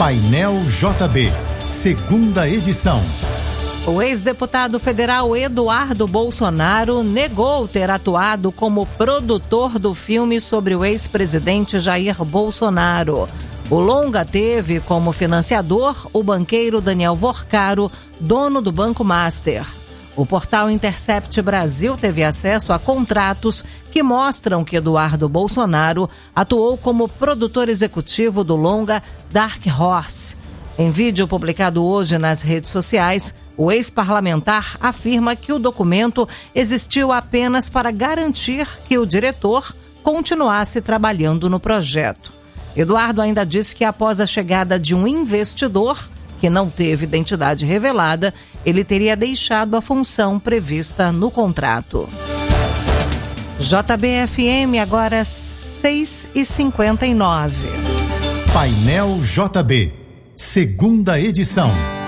Painel JB, segunda edição. O ex-deputado federal Eduardo Bolsonaro negou ter atuado como produtor do filme sobre o ex-presidente Jair Bolsonaro. O longa teve como financiador o banqueiro Daniel Vorcaro, dono do Banco Master. O portal Intercept Brasil teve acesso a contratos que mostram que Eduardo Bolsonaro atuou como produtor executivo do longa Dark Horse. Em vídeo publicado hoje nas redes sociais, o ex-parlamentar afirma que o documento existiu apenas para garantir que o diretor continuasse trabalhando no projeto. Eduardo ainda disse que após a chegada de um investidor, que não teve identidade revelada, ele teria deixado a função prevista no contrato. JBFM, agora 6h59. Painel JB, segunda edição.